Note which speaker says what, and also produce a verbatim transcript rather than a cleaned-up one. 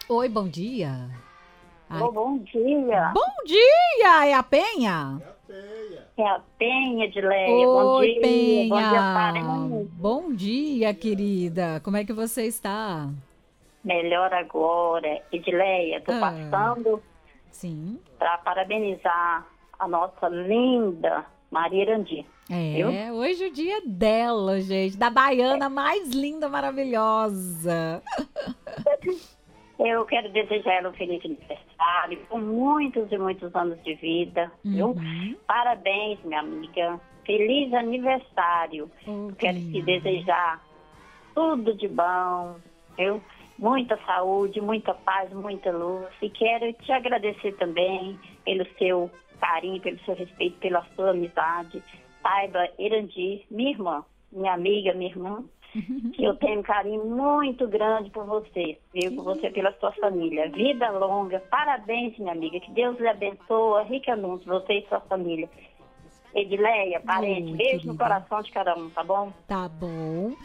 Speaker 1: Oi, bom dia. Ai,
Speaker 2: Alô, bom dia.
Speaker 1: bom dia, é a Penha?
Speaker 2: É a Penha, Edileia. Bom
Speaker 1: Oi,
Speaker 2: dia. Bom dia,
Speaker 1: Penha.
Speaker 2: parente.
Speaker 1: Bom dia, querida. Como é que você está?
Speaker 2: Melhor agora. Edileia, tô
Speaker 1: Ah,
Speaker 2: passando
Speaker 1: sim.
Speaker 2: para parabenizar a nossa linda Maria Irandi, viu?
Speaker 1: É, hoje é o dia dela, gente, da baiana mais linda, maravilhosa.
Speaker 2: Eu quero desejar ela um feliz aniversário, com muitos e muitos anos de vida, viu?
Speaker 1: Uhum.
Speaker 2: Parabéns, minha amiga. Feliz aniversário.
Speaker 1: Oh,
Speaker 2: Quero
Speaker 1: que
Speaker 2: te
Speaker 1: linda.
Speaker 2: desejar tudo de bom, viu? Muita saúde, muita paz, muita luz. E quero te agradecer também pelo seu carinho, pelo seu respeito, pela sua amizade. Saiba, Irandi, minha irmã, minha amiga, minha irmã, que eu tenho um carinho muito grande por você, viu? Por você, pela sua família. Vida longa. Parabéns, minha amiga. Que Deus lhe abençoe ricamente, você e sua família. Edileia, parente,
Speaker 1: Oi,
Speaker 2: beijo no
Speaker 1: querida.
Speaker 2: coração de cada um, tá bom?
Speaker 1: Tá bom.